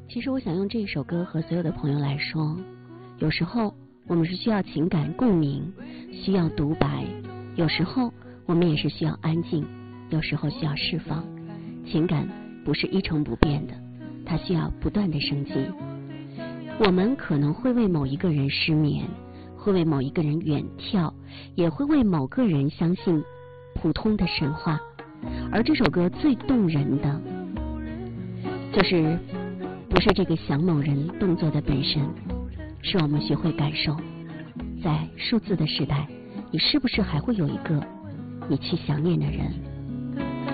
其实我想用这首歌和所有的朋友来说，有时候我们是需要情感共鸣，需要独白，有时候我们也是需要安静，有时候需要释放。情感不是一成不变的，它需要不断的升级。我们可能会为某一个人失眠，会为某一个人远眺，也会为某个人相信普通的神话。而这首歌最动人的就是不是这个想某人动作的本身，是我们学会感受。在数字的时代，你是不是还会有一个你去想念的人？